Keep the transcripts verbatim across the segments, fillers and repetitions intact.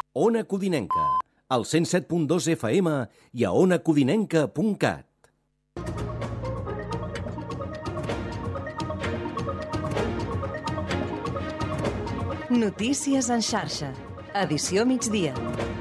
Ona Codinenca, al cent set punt dos F M i a ona codinenca punt cat. Notícies en xarxa, edició migdia.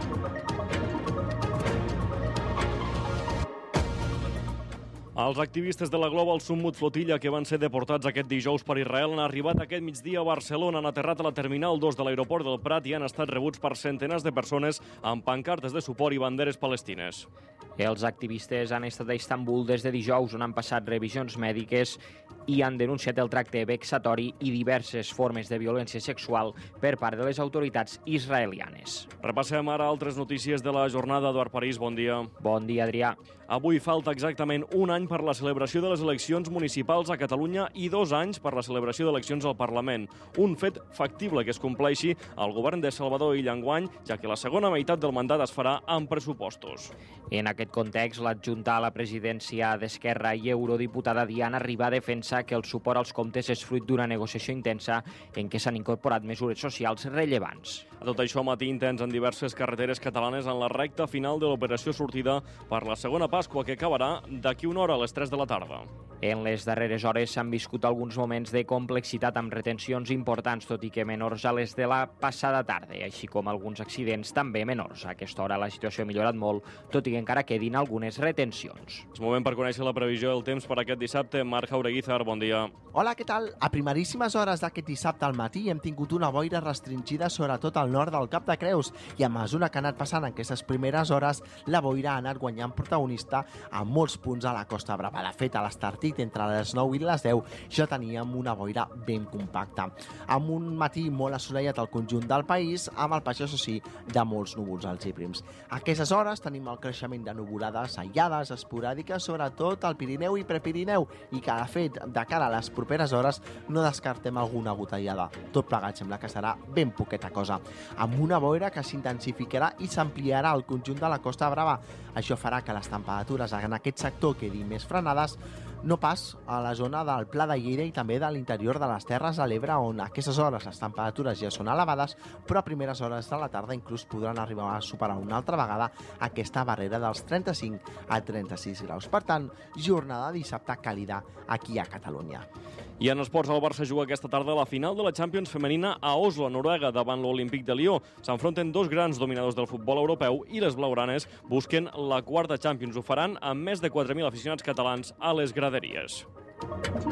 Els activistes de la Global Summit Flotilla que van ser deportats aquest dijous per Israel han arribat aquest migdia a Barcelona, han aterrat a la Terminal dos de l'aeroport del Prat i han estat rebuts per centenars de persones amb pancartes de suport i banderes palestines. Els activistes han estat a Istanbul des de dijous, on han passat revisions mèdiques i han denunciat el tracte vexatori i diverses formes de violència sexual per part de les autoritats israelianes. Repassem ara altres notícies de la jornada. Eduard París, bon dia. Bon dia, Adrià. Avui falta exactament un any per la celebració de les eleccions municipals a Catalunya i dos anys per la celebració d'eleccions al Parlament. Un fet factible que es compleixi al govern de Salvador Illa enguany, ja que la segona meitat del mandat es farà amb pressupostos. En aquest context, l'adjunta a la presidència d'Esquerra i eurodiputada Diana Ribà defensa que el suport als comptes és fruit d'una negociació intensa en què s'han incorporat mesures socials rellevants. A tot això, matí intens en diverses carreteres catalanes en la recta final de l'operació sortida per la segona Pasqua, que acabarà d'aquí una hora a les tres de la tarda. En les darreres hores s'han viscut alguns moments de complexitat amb retencions importants, tot i que menors a les de la passada tarda, així com alguns accidents també menors. A aquesta hora la situació ha millorat molt, tot i que encara quedin algunes retencions. És moment per conèixer la previsió del temps per aquest dissabte. Marc Jaureguizar, bon dia. Hola, què tal? A primeríssimes hores d'aquest dissabte al matí hem tingut una boira restringida sobretot al nord del Cap de Creus i a mesura que ha anat passant en aquestes primeres hores la boira ha anat guanyant protagonista a molts punts a la Costa Brava. De fet, a l'Estartit, entre les nou i les deu, ja teníem una boira ben compacta. Amb un matí molt assolellat al conjunt del país, amb el pas, això sí, de molts núvols alts i prims. A aquestes hores tenim el creixement de nuvolades aïllades, esporàdiques, sobretot al Pirineu i Prepirineu, i que, de fet, de cara a les properes hores, no descartem alguna gotellada. Tot plegat sembla que serà ben poqueta cosa, amb una boira que s'intensificarà i s'ampliarà al conjunt de la Costa Brava. Això farà que les temperatures en aquest sector quedin més frenades, no pas a la zona del Pla de Lleida i també de l'interior de les Terres de l'Ebre, on a aquestes hores les temperatures ja són elevades, però a primeres hores de la tarda inclús podran arribar a superar una altra vegada aquesta barrera dels trenta-cinc a trenta-sis graus. Per tant, jornada dissabte càlida aquí a Catalunya. I en esports, el Barça juga aquesta tarda a la final de la Champions femenina a Oslo, Noruega, davant l'Olímpic de Lió. S'enfronten dos grans dominadors del futbol europeu i les blaugranes busquen la quarta Champions. Ho faran amb més de quatre mil aficionats catalans a les graderies.